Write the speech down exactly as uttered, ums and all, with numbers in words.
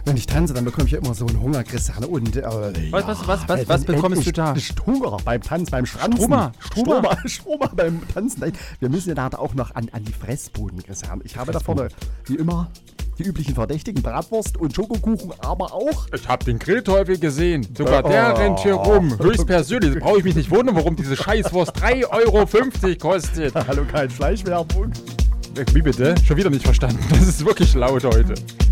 Wenn ich tanze, dann bekomme ich ja immer so einen Hunger, Christian. Und, äh, was, ja, was, was, was, äh, was äh, bekommst ich, du da? Ich Hunger beim Tanzen, beim Schranzen. Stroma, Stroma. Stroma, Stroma beim Tanzen. Nein, wir müssen ja da auch noch an, an die Fressbuden, Christian. Ich habe da vorne, wie immer, die üblichen Verdächtigen, Bratwurst und Schokokuchen, aber auch... Ich habe den Grillteufel gesehen. Sogar Oh. der rennt hier rum. Höchstpersönlich. Da brauche ich mich nicht wundern, warum diese Scheißwurst drei Euro fünfzig kostet. Hallo, kein Fleischwerbung. Wie bitte? Schon wieder nicht verstanden. Das ist wirklich laut heute.